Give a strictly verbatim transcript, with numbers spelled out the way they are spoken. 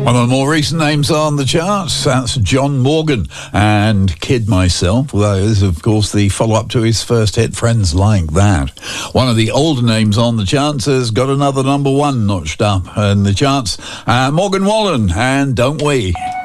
One of the more recent names on the charts, that's John Morgan and Kid Myself. Well, that is, of course, the follow-up to his first hit, Friends Like That. One of the older names on the charts has got another number one notched up in the charts. Uh, Morgan Wallen and Don't We.